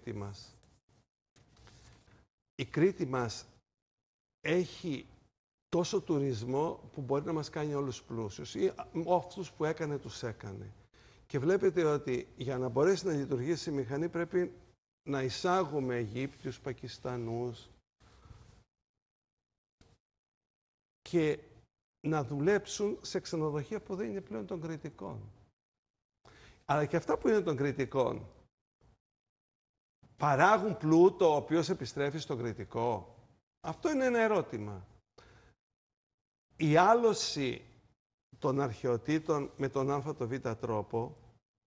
Κρήτη μας. Η Κρήτη μας έχει τόσο τουρισμό που μπορεί να μας κάνει όλους πλούσιους. Ή αυτούς που έκανε, τους έκανε. Και βλέπετε ότι για να μπορέσει να λειτουργήσει η μηχανή πρέπει να εισάγουμε Αιγύπτιους, Πακιστανούς και να δουλέψουν σε ξενοδοχεία που δεν είναι πλέον των Κρητικών. Αλλά και αυτά που είναι των Κρητικών παράγουν πλούτο ο οποίος επιστρέφει στον Κρητικό. Αυτό είναι ένα ερώτημα. Η άλωση των αρχαιοτήτων με τον α το β τρόπο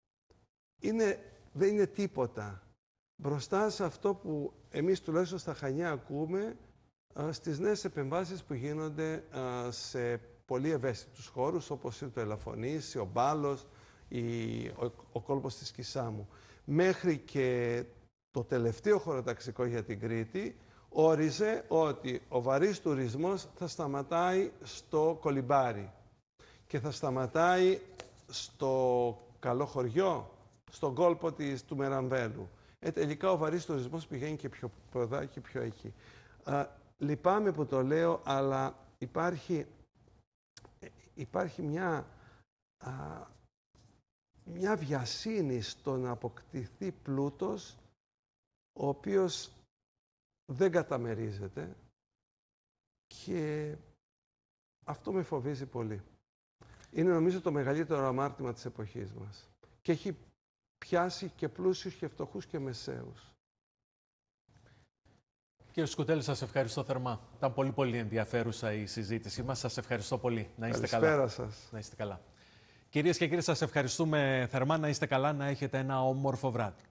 δεν είναι τίποτα μπροστά σε αυτό που εμείς τουλάχιστον στα Χανιά ακούμε στις νέες επεμβάσεις που γίνονται σε πολύ ευαίσθητους χώρους, όπως είναι το Ελαφωνήσι, ο Μπάλος, ο κόλπος της Κισάμου. Μέχρι και το τελευταίο χωροταξικό για την Κρήτη όριζε ότι ο βαρύς τουρισμός θα σταματάει στο Κολυμπάρι και θα σταματάει στο Καλό Χωριό, στον κόλπο του Μεραμβέλου. Τελικά ο βαρύς τουρισμός πηγαίνει και πιο ποδά και πιο εκεί. Λυπάμαι που το λέω, αλλά υπάρχει μια βιασύνη στο να αποκτηθεί πλούτος ο οποίος δεν καταμερίζεται και αυτό με φοβίζει πολύ. Είναι νομίζω το μεγαλύτερο αμάρτημα της εποχής μας και έχει πιάσει και πλούσιους και φτωχούς και μεσαίους. Κύριε Σκουτέλη, σας ευχαριστώ θερμά. Ήταν πολύ ενδιαφέρουσα η συζήτησή μας. Σας ευχαριστώ πολύ. Να είστε καλά. Καλησπέρα σας. Να είστε καλά. Κυρίες και κύριοι, σας ευχαριστούμε θερμά. Να είστε καλά, να έχετε ένα όμορφο βράδυ.